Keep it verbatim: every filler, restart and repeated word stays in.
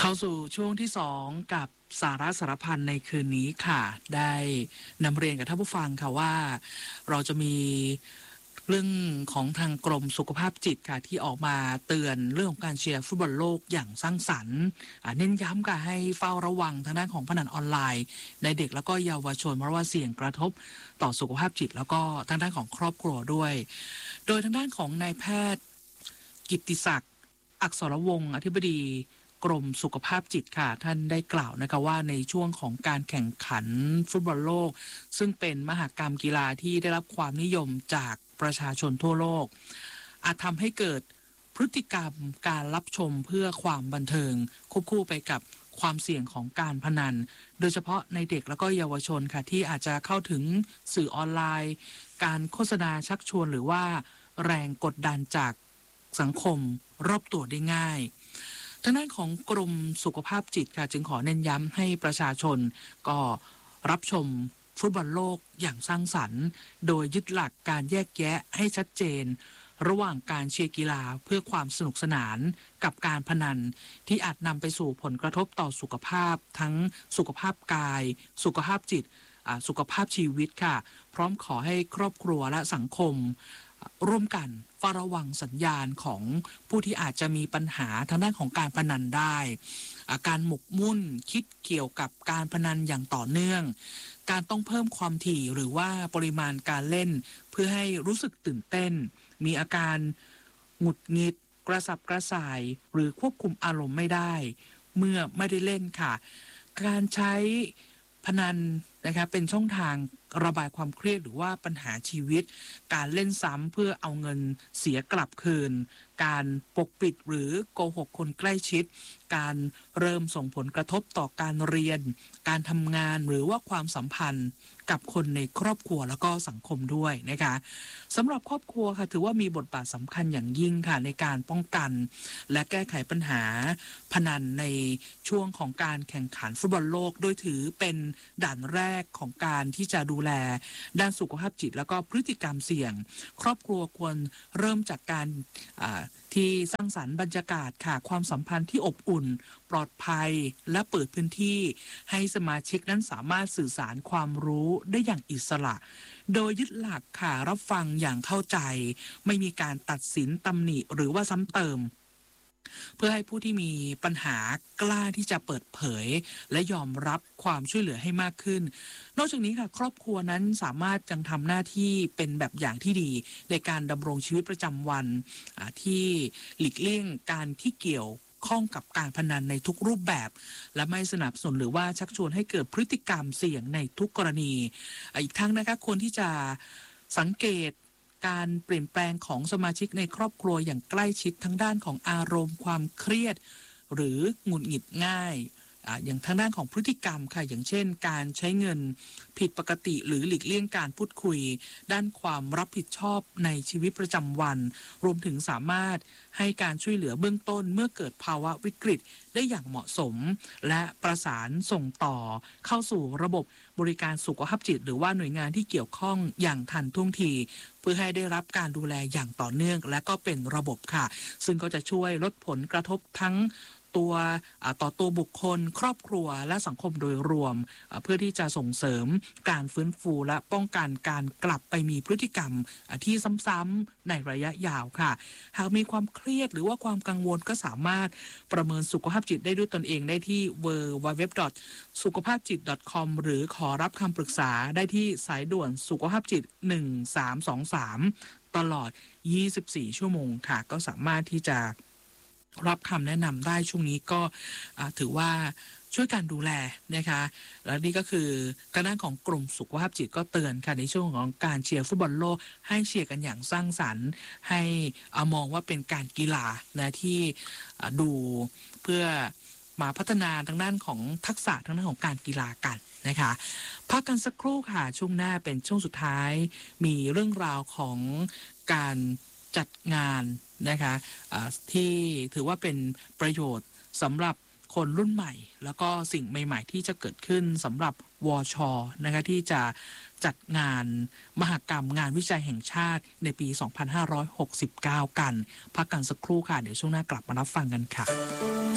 เข้าสู่ช่วงที่สองกับสาระสารพันในคืนนี้ค่ะได้นำเรียนกับท่านผู้ฟังค่ะว่าเราจะมีเรื่องของทางกรมสุขภาพจิตค่ะที่ออกมาเตือนเรื่องของการเชียร์ฟุตบอลโลกอย่างสร้างสรรค์เน้นย้ำค่ะให้เฝ้าระวังทางด้านของพนันออนไลน์ในเด็กแล้วก็เยาวชนเพราะว่าเสี่ยงกระทบต่อสุขภาพจิตแล้วก็ทางด้านของครอบครัวด้วยโดยทางด้านของนายแพทย์กิตติศักดิ์อักษรวงศ์อธิบดีกรมสุขภาพจิตค่ะท่านได้กล่าวนะคะว่าในช่วงของการแข่งขันฟุตบอลโลกซึ่งเป็นมหกรรมกีฬาที่ได้รับความนิยมจากประชาชนทั่วโลกอาจทำให้เกิดพฤติกรรมการรับชมเพื่อความบันเทิงควบคู่ไปกับความเสี่ยงของการพนันโดยเฉพาะในเด็กแล้วก็เยาวชนค่ะที่อาจจะเข้าถึงสื่อออนไลน์การโฆษณาชักชวนหรือว่าแรงกดดันจากสังคมรอบตัวได้ง่ายทางด้านของกรมสุขภาพจิตค่ะจึงขอเน้นย้ำให้ประชาชนก็รับชมฟุตบอลโลกอย่างสร้างสรรค์โดยยึดหลักการแยกแยะให้ชัดเจนระหว่างการเชียร์กีฬาเพื่อความสนุกสนานกับการพนันที่อาจนำไปสู่ผลกระทบต่อสุขภาพทั้งสุขภาพกายสุขภาพจิตสุขภาพชีวิตค่ะพร้อมขอให้ครอบครัวและสังคมร่วมกันเฝ้าระวังสัญญาณของผู้ที่อาจจะมีปัญหาทางด้านของการพนันได้การหมกมุ่นคิดเกี่ยวกับการพนันอย่างต่อเนื่องการต้องเพิ่มความถี่หรือว่าปริมาณการเล่นเพื่อให้รู้สึกตื่นเต้นมีอาการหงุดหงิดกระสับกระส่ายหรือควบคุมอารมณ์ไม่ได้เมื่อไม่ได้เล่นค่ะการใช้พนันนะคะเป็นช่องทางระบายความเครียดหรือว่าปัญหาชีวิตการเล่นซ้ำเพื่อเอาเงินเสียกลับคืนการปกปิดหรือโกหกคนใกล้ชิดการเริ่มส่งผลกระทบต่อการเรียนการทำงานหรือว่าความสัมพันธ์กับคนในครอบครัวแล้วก็สังคมด้วยนะคะสำหรับครอบครัวค่ะถือว่ามีบทบาทสำคัญอย่างยิ่งค่ะในการป้องกันและแก้ไขปัญหาพนันในช่วงของการแข่งขันฟุตบอลโลกโดยถือเป็นด่านแรกของการที่จะดูแลด้านสุขภาพจิตแล้วก็พฤติกรรมเสี่ยงครอบครัวควรเริ่มจากการที่สร้างสรรค์บรรยากาศค่ะความสัมพันธ์ที่อบอุ่นปลอดภัยและเปิดพื้นที่ให้สมาชิกนั้นสามารถสื่อสารความรู้ได้อย่างอิสระโดยยึดหลักค่ะรับฟังอย่างเข้าใจไม่มีการตัดสินตำหนิหรือว่าซ้ำเติมเพื่อให้ผู้ที่มีปัญหากล้าที่จะเปิดเผยและยอมรับความช่วยเหลือให้มากขึ้นนอกจากนี้ค่ะครอบครัวนั้นสามารถยังทำหน้าที่เป็นแบบอย่างที่ดีในการดำรงชีวิตประจำวันที่หลีกเลี่ยงการที่เกี่ยวข้องกับการพนันในทุกรูปแบบและไม่สนับสนุนหรือว่าชักชวนให้เกิดพฤติกรรมเสี่ยงในทุกกรณีอีกทั้งนะคะควรที่จะสังเกตการเปลี่ยนแปลงของสมาชิกในครอบครัวอย่างใกล้ชิดทั้งด้านของอารมณ์ความเครียดหรือหงุดหงิดง่ายอย่างทางด้านของพฤติกรรมค่ะอย่างเช่นการใช้เงินผิดปกติหรือหลีกเลี่ยงการพูดคุยด้านความรับผิดชอบในชีวิตประจำวันรวมถึงสามารถให้การช่วยเหลือเบื้องต้นเมื่อเกิดภาวะวิกฤตได้อย่างเหมาะสมและประสานส่งต่อเข้าสู่ระบบบริการสุขภาพจิตหรือว่าหน่วยงานที่เกี่ยวข้องอย่างทันท่วงทีเพื่อให้ได้รับการดูแลอย่างต่อเนื่องและก็เป็นระบบค่ะซึ่งก็จะช่วยลดผลกระทบทั้งตัวต่อตัวบุคคลครอบครัวและสังคมโดยรวมเพื่อที่จะส่งเสริมการฟื้นฟูและป้องกันการกลับไปมีพฤติกรรมที่ซ้ำๆในระยะยาวค่ะหากมีความเครียดหรือว่าความกังวลก็สามารถประเมินสุขภาพจิตได้ด้วยตนเองได้ที่ ดับเบิลยู ดับเบิลยู ดับเบิลยู ดอท สุขภาพจิต ดอท คอม หรือขอรับคำปรึกษาได้ที่สายด่วนสุขภาพจิตหนึ่งสามสองสามตลอดยี่สิบสี่ชั่วโมงค่ะก็สามารถที่จะรับคำแนะนำได้ช่วงนี้ก็ถือว่าช่วยการดูแลนะคะแล้วนี่ก็คือทางด้านของกรมสุขภาพจิตก็เตือนค่ะในช่วงของการเชียร์ฟุตบอลโลกให้เชียร์กันอย่างสร้างสรรค์ให้มองว่าเป็นการกีฬานะที่ดูเพื่อมาพัฒนาทางด้านของทักษะทางด้านของการกีฬากันนะคะพักกันสักครู่ค่ะช่วงหน้าเป็นช่วงสุดท้ายมีเรื่องราวของการจัดงานนะคะที่ถือว่าเป็นประโยชน์สำหรับคนรุ่นใหม่แล้วก็สิ่งใหม่ๆที่จะเกิดขึ้นสำหรับวช.นะคะที่จะจัดงานมหกรรมงานวิจัยแห่งชาติในปีสองพันห้าร้อยหกสิบเก้ากันพักกันสักครู่ค่ะเดี๋ยวช่วงหน้ากลับมารับฟังกันค่ะ